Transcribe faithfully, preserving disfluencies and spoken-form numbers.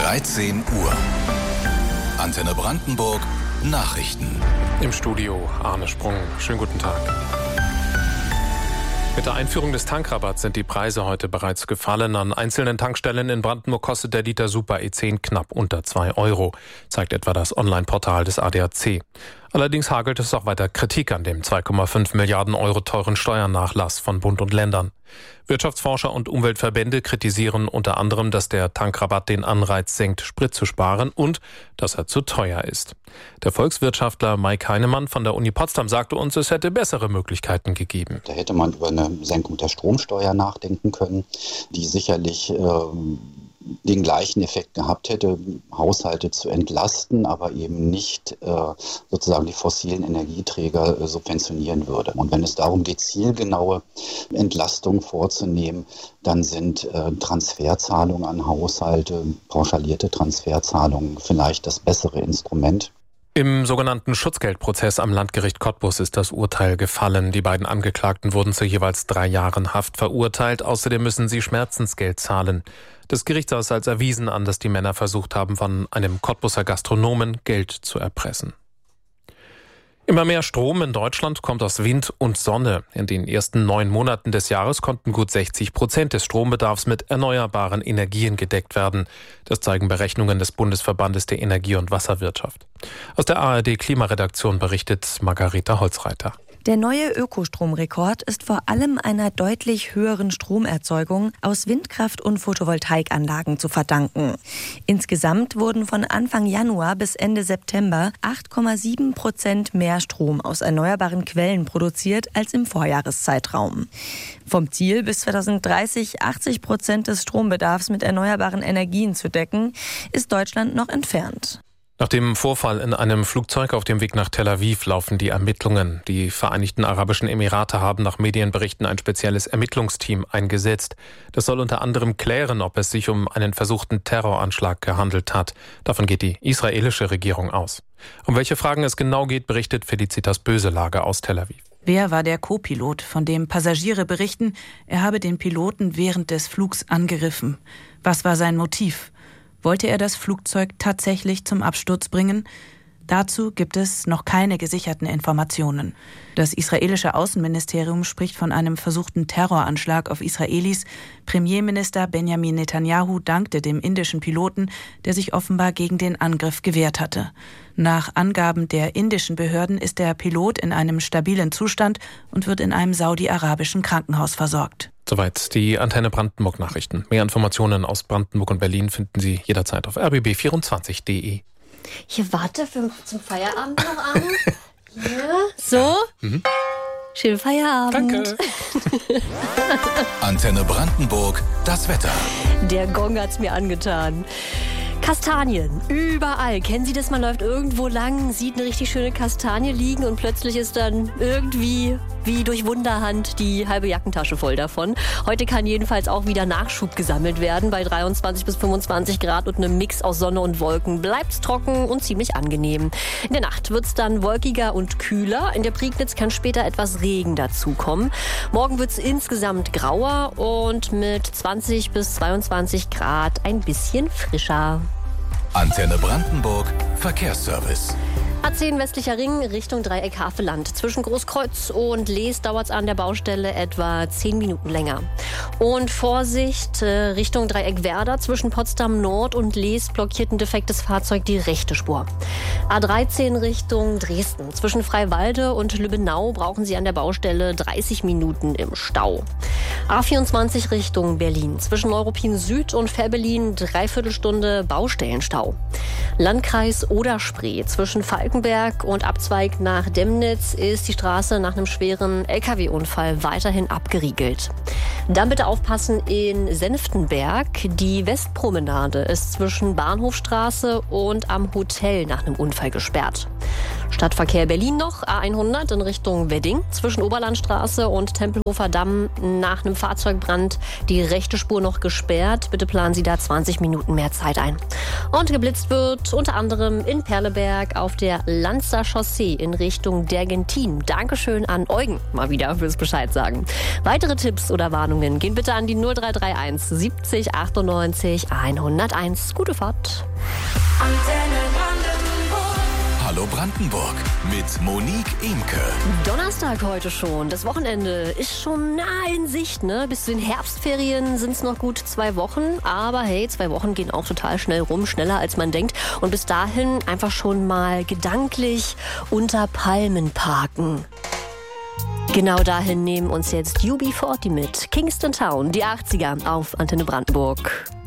dreizehn Uhr. Antenne Brandenburg Nachrichten. Im Studio Arne Sprung. Schönen guten Tag. Mit der Einführung des Tankrabatts sind die Preise heute bereits gefallen. An einzelnen Tankstellen in Brandenburg kostet der Liter Super E zehn knapp unter zwei Euro, zeigt etwa das Online-Portal des A D A C. Allerdings hagelt es auch weiter Kritik an dem zwei Komma fünf Milliarden Euro teuren Steuernachlass von Bund und Ländern. Wirtschaftsforscher und Umweltverbände kritisieren unter anderem, dass der Tankrabatt den Anreiz senkt, Sprit zu sparen und dass er zu teuer ist. Der Volkswirtschaftler Mike Heinemann von der Uni Potsdam sagte uns, es hätte bessere Möglichkeiten gegeben. Da hätte man über eine Senkung der Stromsteuer nachdenken können, die sicherlich ähm, den gleichen Effekt gehabt hätte, Haushalte zu entlasten, aber eben nicht äh, sozusagen die fossilen Energieträger äh, subventionieren würde. Und wenn es darum geht, zielgenaue Entlastungen vorzunehmen, dann sind äh, Transferzahlungen an Haushalte, pauschalierte Transferzahlungen vielleicht das bessere Instrument. Im sogenannten Schutzgeldprozess am Landgericht Cottbus ist das Urteil gefallen. Die beiden Angeklagten wurden zu jeweils drei Jahren Haft verurteilt. Außerdem müssen sie Schmerzensgeld zahlen. Das Gericht sah es als erwiesen an, dass die Männer versucht haben, von einem Cottbuser Gastronomen Geld zu erpressen. Immer mehr Strom in Deutschland kommt aus Wind und Sonne. In den ersten neun Monaten des Jahres konnten gut sechzig Prozent des Strombedarfs mit erneuerbaren Energien gedeckt werden. Das zeigen Berechnungen des Bundesverbandes der Energie- und Wasserwirtschaft. Aus der A R D-Klimaredaktion berichtet Margareta Holzreiter. Der neue Ökostromrekord ist vor allem einer deutlich höheren Stromerzeugung aus Windkraft- und Photovoltaikanlagen zu verdanken. Insgesamt wurden von Anfang Januar bis Ende September acht Komma sieben Prozent mehr Strom aus erneuerbaren Quellen produziert als im Vorjahreszeitraum. Vom Ziel, bis zweitausenddreißig achtzig Prozent des Strombedarfs mit erneuerbaren Energien zu decken, ist Deutschland noch entfernt. Nach dem Vorfall in einem Flugzeug auf dem Weg nach Tel Aviv laufen die Ermittlungen. Die Vereinigten Arabischen Emirate haben nach Medienberichten ein spezielles Ermittlungsteam eingesetzt. Das soll unter anderem klären, ob es sich um einen versuchten Terroranschlag gehandelt hat. Davon geht die israelische Regierung aus. Um welche Fragen es genau geht, berichtet Felicitas Böselager aus Tel Aviv. Wer war der Co-Pilot, von dem Passagiere berichten, er habe den Piloten während des Flugs angegriffen? Was war sein Motiv? Wollte er das Flugzeug tatsächlich zum Absturz bringen? Dazu gibt es noch keine gesicherten Informationen. Das israelische Außenministerium spricht von einem versuchten Terroranschlag auf Israelis. Premierminister Benjamin Netanyahu dankte dem indischen Piloten, der sich offenbar gegen den Angriff gewehrt hatte. Nach Angaben der indischen Behörden ist der Pilot in einem stabilen Zustand und wird in einem saudi-arabischen Krankenhaus versorgt. Soweit die Antenne Brandenburg Nachrichten. Mehr Informationen aus Brandenburg und Berlin finden Sie jederzeit auf r b b vierundzwanzig punkt d e. Hier, warte für, zum Feierabend noch an. Hier, so. Mhm. Schönen Feierabend. Danke. Antenne Brandenburg, das Wetter. Der Gong hat's mir angetan. Kastanien, überall. Kennen Sie das? Man läuft irgendwo lang, sieht eine richtig schöne Kastanie liegen und plötzlich ist dann irgendwie wie durch Wunderhand die halbe Jackentasche voll davon. Heute kann jedenfalls auch wieder Nachschub gesammelt werden bei dreiundzwanzig bis fünfundzwanzig Grad und einem Mix aus Sonne und Wolken. Bleibt's trocken und ziemlich angenehm. In der Nacht wird's dann wolkiger und kühler. In der Prignitz kann später etwas Regen dazukommen. Morgen wird's insgesamt grauer und mit zwanzig bis zweiundzwanzig Grad ein bisschen frischer. Antenne Brandenburg Verkehrsservice. A zehn westlicher Ring Richtung Dreieck Havelland. Zwischen Großkreuz und Lees dauert es an der Baustelle etwa zehn Minuten länger. Und Vorsicht, Richtung Dreieck Werder. Zwischen Potsdam Nord und Lees blockiert ein defektes Fahrzeug die rechte Spur. A dreizehn Richtung Dresden. Zwischen Freiwalde und Lübbenau brauchen Sie an der Baustelle dreißig Minuten im Stau. A vierundzwanzig Richtung Berlin. Zwischen Neuruppin Süd und Fehrbellin Dreiviertelstunde Baustellenstau. Landkreis Oder-Spree. Zwischen Falkenberg und Abzweig nach Demnitz ist die Straße nach einem schweren L K W-Unfall weiterhin abgeriegelt. Dann bitte aufpassen in Senftenberg. Die Westpromenade ist zwischen Bahnhofstraße und am Hotel nach einem Unfall gesperrt. Stadtverkehr Berlin noch, A hundert in Richtung Wedding, zwischen Oberlandstraße und Tempelhofer Damm nach einem Fahrzeugbrand die rechte Spur noch gesperrt. Bitte planen Sie da zwanzig Minuten mehr Zeit ein. Und geblitzt wird unter anderem in Perleberg auf der Lanzer Chaussee in Richtung Dergentin. Dankeschön an Eugen mal wieder fürs Bescheid sagen. Weitere Tipps oder Warnungen gehen bitte an die null drei drei eins siebzig achtundneunzig hunderteins. Gute Fahrt. Hallo Brandenburg mit Monique Imke. Donnerstag heute schon. Das Wochenende ist schon nah in Sicht, ne? Bis zu den Herbstferien sind es noch gut zwei Wochen. Aber hey, zwei Wochen gehen auch total schnell rum, schneller als man denkt. Und bis dahin einfach schon mal gedanklich unter Palmen parken. Genau dahin nehmen uns jetzt U B vierzig mit. Kingston Town, die achtziger auf Antenne Brandenburg.